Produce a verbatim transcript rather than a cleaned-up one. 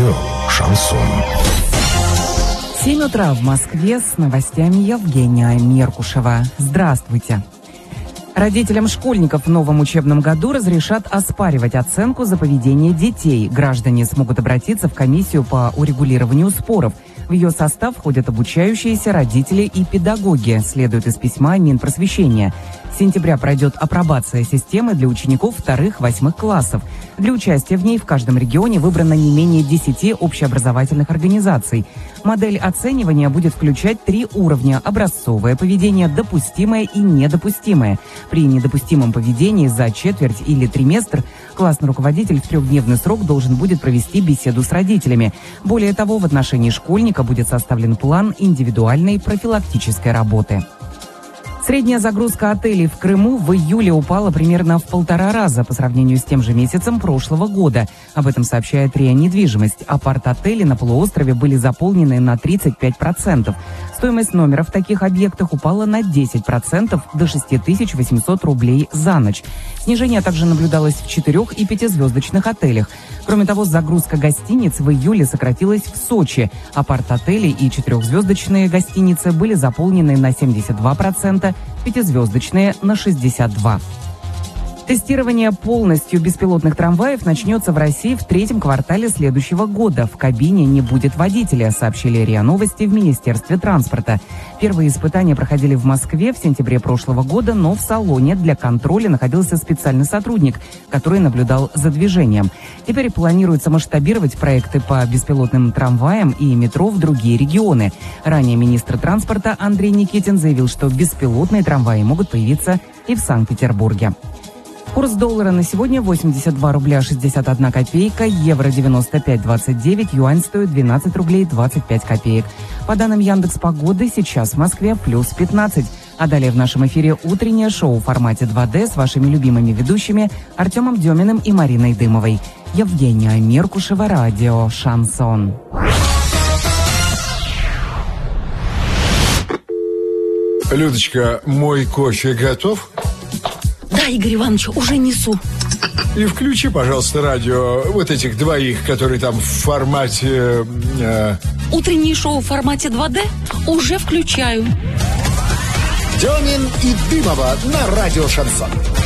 Радио «Шансон». семь утра в Москве, с новостями Евгения Меркушева. Здравствуйте. Родителям школьников в новом учебном году разрешат оспаривать оценку за поведение детей. Граждане смогут обратиться в комиссию по урегулированию споров. В ее состав входят обучающиеся, родители и педагоги, следует из письма Минпросвещения. С сентября пройдет апробация системы для учеников вторых-восьмых классов. Для участия в ней в каждом регионе выбрано не менее десяти общеобразовательных организаций. Модель оценивания будет включать три уровня: образцовое поведение, допустимое и недопустимое. При недопустимом поведении за четверть или триместр классный руководитель в трехдневный срок должен будет провести беседу с родителями. Более того, в отношении школьника будет составлен план индивидуальной профилактической работы. Средняя загрузка отелей в Крыму в июле упала примерно в полтора раза по сравнению с тем же месяцем прошлого года. Об этом сообщает РИА Недвижимость. Апарт-отели на полуострове были заполнены на тридцать пять процентов. Стоимость номера в таких объектах упала на десять процентов до шесть тысяч восемьсот рублей за ночь. Снижение также наблюдалось в четырех- и пятизвездочных отелях. Кроме того, загрузка гостиниц в июле сократилась в Сочи. Апарт-отели и четырехзвездочные гостиницы были заполнены на семьдесят два процента, пятизвездочные на шестьдесят два процента. Тестирование полностью беспилотных трамваев начнется в России в третьем квартале следующего года. В кабине не будет водителя, сообщили РИА Новости в Министерстве транспорта. Первые испытания проходили в Москве в сентябре прошлого года, но в салоне для контроля находился специальный сотрудник, который наблюдал за движением. Теперь планируется масштабировать проекты по беспилотным трамваям и метро в другие регионы. Ранее министр транспорта Андрей Никитин заявил, что беспилотные трамваи могут появиться и в Санкт-Петербурге. Курс доллара на сегодня восемьдесят два рубля шестьдесят одна копейка, евро девяносто пять двадцать девять, юань стоит двенадцать рублей двадцать пять копеек. По данным Яндекс.Погоды, сейчас в Москве плюс пятнадцать. А далее в нашем эфире утреннее шоу в формате два дэ с вашими любимыми ведущими Артемом Деминым и Мариной Дымовой. Евгения Меркушева, радио «Шансон». Людочка, мой кофе готов? Да, Игорь Иванович, уже несу. И включи, пожалуйста, радио вот этих двоих, которые там в формате... Э... Утреннее шоу в формате два дэ уже включаю. Демин и Дымова на радио «Шансон».